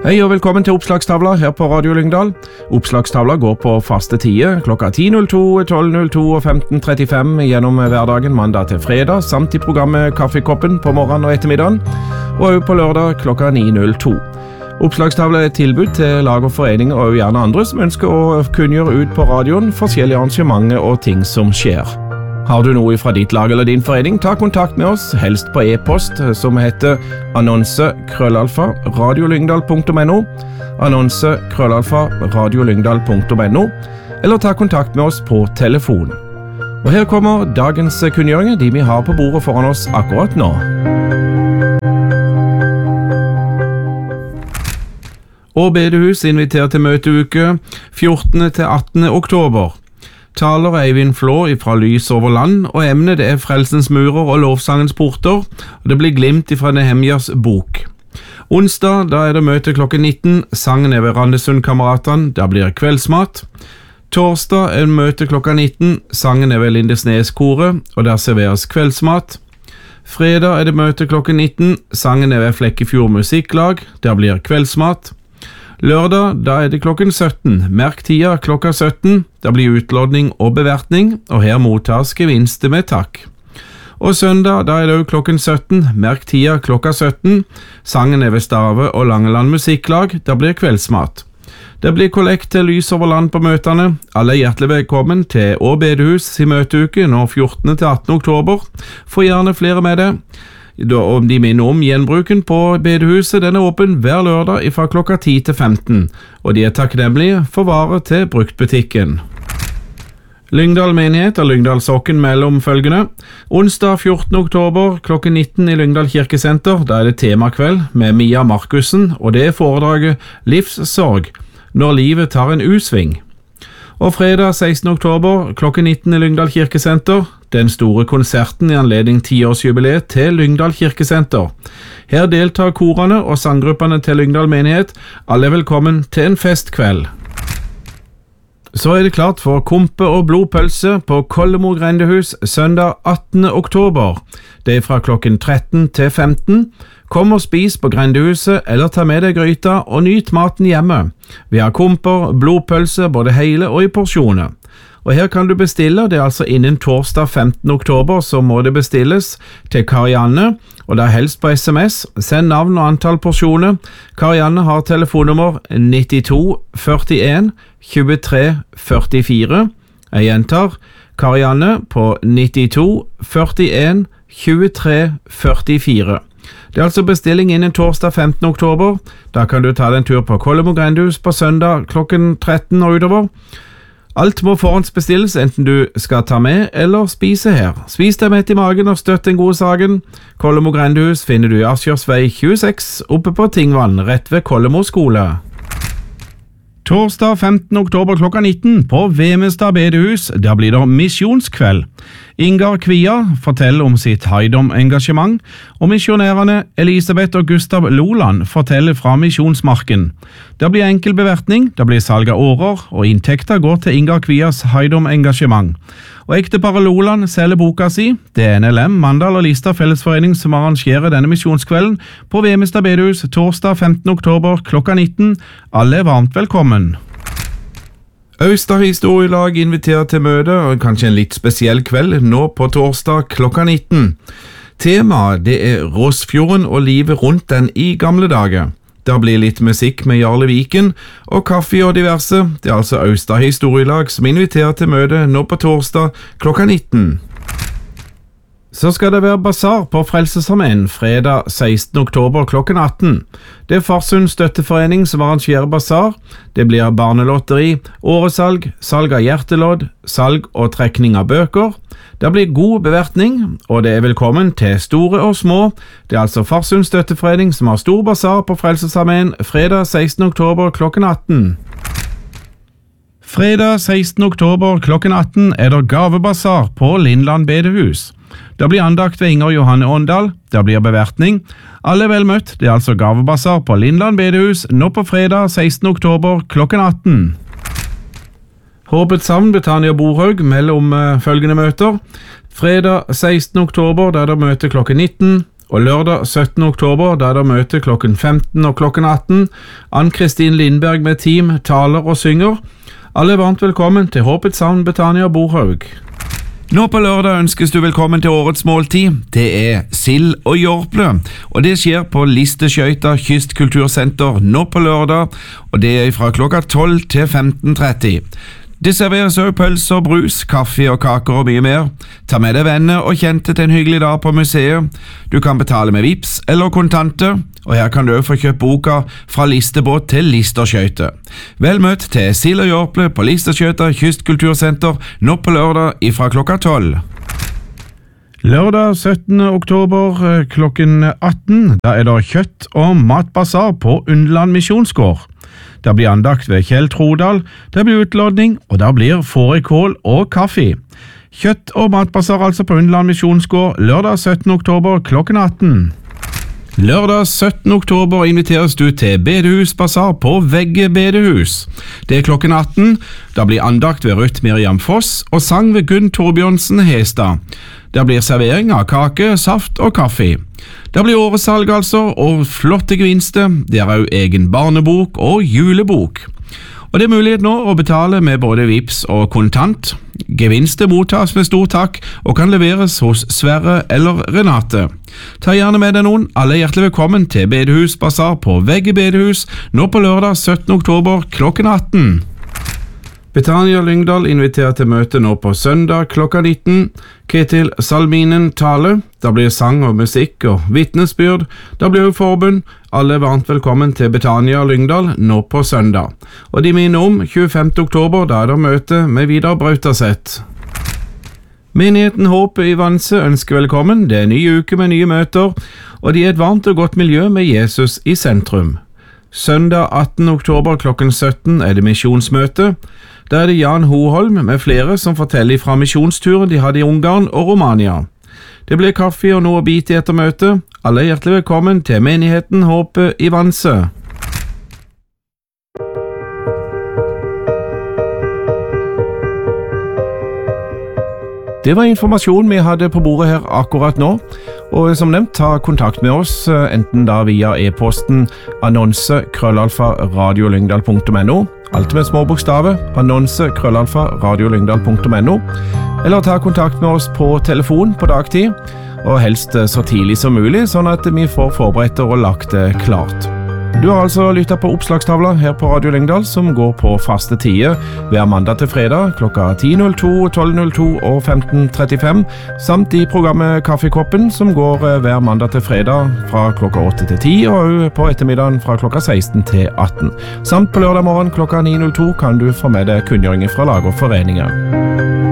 Hei og velkommen til Oppslagstavla her på Radio Lyngdal. Oppslagstavla går på faste tider klokka 10.02, 12.02 og 15.35 gjennom hverdagen mandag til fredag, samt i programmet Kaffekoppen på morgenen og ettermiddagen, og også på lørdag klokka 9.02. Oppslagstavla er et tilbud til lag og foreninger og gjerne andre som ønsker å kunngjøre ut på radioen forskjellige arrangementer og ting som skjer. Har du noe fra ditt lag eller din forening, ta kontakt med oss, helst på e-post som heter annonse@radiolyngdal.no, annonse@radiolyngdal.no, eller ta kontakt med oss på telefon. Og her kommer dagens kunngjøringer, de vi har på bordet foran oss akkurat nå. Og bedehus inviterer til møteuke 14. til 18. oktober. Taler Eivind Flå fra Lys over land, og emnet det er Frelsens murer og lovsangens porter, og det blir glimt fra Nehemjas bok. Onsdag da er det møte klokken 19, sangen er ved Randesundkameratene, da blir det kveldsmat. Torsdag er møte klokka 19, sangen er ved Lindesneskoret, og der serveres kveldsmat. Fredag er det møte klokken 19, sangen er ved Flekkefjord musikklag, der blir det kveldsmat. Lørdag, da er det klokken 17. Merk tida klokka 17. Da blir utlodning og bevertning, og her mottas gevinster med takk. Og søndag, da er det også klokken 17. Merk tida klokka 17. Sangen er ved Stave og Langeland musikklag. Da blir kveldsmat. Det blir kollekt til Lys over land på møtene. Alle er hjertelig velkommen til Å bedehus i møteuke nå 14. til 18. oktober. Få gjerne flere med det. Om de minner om gjenbruken på bedehuset, den er åpen hver lørdag fra klokka 10 til 15, og de er takknemlige for varer til bruktbutikken. Lyngdal menighet og Lyngdal sokken mellom følgende. Onsdag 14. oktober klokken 19 i Lyngdal kirkesenter, da er det temakveld med Mia Markussen, og det er foredraget Livssorg, når livet tar en U-sving. Og fredag 16. oktober klokken 19 i Lyngdal kirkesenter, den store konserten i anledning 10-årsjubileet til Lyngdal kirkesenter. Her deltar korene og sanggruppene til Lyngdal menighet. Alle er velkommen til en festkveld. Så er det klart for kompe og blodpølse på Kollemo grendehus søndag 18. oktober. Det er fra klokken 13 til 15. Kom og spis på grendehuset, eller ta med deg gryta og nyt maten hjemme. Vi har komper, blodpølse, både hele og i porsjoner. Og her kan du bestille, det er altså innen torsdag 15. oktober, så må det bestilles til Karianne, og det er helst på SMS. Send navn og antall porsjoner. Karianne har telefonnummer 92 41 23 44. Jeg gjentar, Karianne på 92 41 23 44. Det er altså bestilling innen torsdag 15. oktober. Da kan du ta deg en tur på Kollemo grendehus på søndag klokken 13 og utover. Alt må forhåndsbestilles, enten du skal ta med eller spise her. Spis deg mett i magen og støtt den gode saken. Kollemo grendehus finner du i Asjørsvei 26, oppe på Tingvann, rett ved Kollemo skole. Torsdag 15. oktober klokka 19 på Vemestad bedehus, der blir det misjonskveld. Ingar Kvia forteller om sitt Haidom-engasjement, og misjonærene Elisabeth og Gustav Loland forteller fra misjonsmarken. Det blir enkel bevertning, det blir salg av årer, og inntekter går til Ingar Kvias Haidom-engasjement. Og ekteparet Loland selger boka si. Det er NLM, Mandal og Lista fellesforening som arrangerer denne misjonskvelden på Vemestad bedehus torsdag 15. oktober klokka 19. Alle er varmt velkommen. Austad historielag inviterer til møte, og kanskje en litt spesiell kveld, nå på torsdag klokka 19. Temaet det er Rossfjorden og livet rundt den i gamle dager. Der blir litt musikk med Jarle Viken, og kaffe og diverse. Det er altså Austad historielag som inviterer til møte nå på torsdag klokka 19. Så skal det være basar på Frelsesarmeen fredag 16. oktober klokken 18. Det er Farsund støtteforening som arrangerer basar. Det blir barnelotteri, åresalg, salg av hjertelodd, salg og trekning av bøker. Det blir god bevertning, og det er velkommen til store og små. Det er altså Farsund støtteforening som har stor basar på Frelsesarmeen fredag 16. oktober klokken 18. Fredag 16. oktober klokken 18 er det gavebasar på Lindland bedehus. Det blir andakt ved Inger Johanne Åndal, det blir bevertning. Alle er vel møtt, det er altså gavebasar på Lindland bedehus nå på fredag 16. oktober klokken 18. Håpets savn Betania Borhaug mellom følgende møter. Fredag 16. oktober der det møte klokken 19. Og lørdag 17. oktober, da er det møte klokken 15 og klokken 18. Ann-Kristin Lindberg med team taler og synger. Alle er varmt velkommen til Håpets Havn Betania Borhaug. Nå på lørdag ønskes du velkommen til årets måltid. Det er sild og jorplø, og det skjer på Listeskøyta Kystkultursenter nå på lørdag, og det er fra klokka 12 til 15:30. Det serveres også pølser, brus, kaffe og kaker og mye mer. Ta med deg venner og kjente til en hyggelig dag på museet. Du kan betale med Vips eller kontanter, og her kan du også få kjøpt boka Fra listebåt til listerskøyte. Vel møtt til sild og jorplø på Listeskøyta Kystkultursenter nå på lørdag fra klokka 12. Lørdag 17. oktober klokken 18, da er det kjøtt- og matbasar på Undeland Misjonsgård. Det blir andakt ved Kjell Trodal, det blir utlodning, og det blir fårikål og kaffe. Kjøtt- og matbasar altså på Undeland Misjonsgård lørdag 17. oktober klokken 18. Lørdag 17. oktober inviteres du til bedehusbasar på Vegge bedehus. Det er klokken 18, da blir andakt ved Ruth Miriam Foss og sang ved Gunn Torbjørnsen Hestad. Det blir servering av kake, saft og kaffe. Det blir åresalg altså, og flotte gevinster. Det er også egen barnebok og julebok. Og det er mulighet nå å betale med både Vips og kontant. Gevinster mottas med stor takk og kan leveres hos Sverre eller Renate. Ta gjerne med deg noen. Alle er hjertelig velkommen til bedehusbasar på Vegge bedehus nå på lørdag 17. oktober klokken 18. Betania Lyngdal inviterer til møte nå på søndag klokka 19. Ketil Salminen taler. Da blir sang og musikk og vitnesbyrd. Da blir jo forbund. Alle er varmt velkommen til Betania Lyngdal nå på søndag. Og de minner om 25. oktober, da er det møte med Vidar Brautaseth. Menigheten Håpet i Vanse ønsker velkommen. Det er en ny uke med nye møter, og de er et varmt og godt miljø med Jesus i sentrum. Søndag 18. oktober klokken 17 er det misjonsmøte. Da er det Jan Hoholm med flere som forteller fra misjonsturen de hadde i Ungarn og Romania. Det blir kaffe og noe å bite etter møtet. Alle er hjertelig velkommen til menigheten Håpet i Vanse. Det var informasjon vi hadde på bordet her akkurat nå, og som nevnt, ta kontakt med oss, enten da via e-posten annonse@radiolyngdal.no, alt med små bokstaver, annonse@radiolyngdal.no, eller ta kontakt med oss på telefon på dagtid, og helst så tidlig som mulig, sånn at vi får forberedt og lagt det klart. Du har altså lyttet på oppslagstavla her på Radio Lyngdal, som går på faste tider hver mandag til fredag klokka 10.02, 12.02 og 15.35, samt i programmet Kaffekoppen, som går hver mandag til fredag fra klokka 8 til 10, og på ettermiddagen fra klokka 16 til 18. Samt på lørdag morgen klokka 9.02 kan du få med deg kunngjøringer fra lag og foreninger.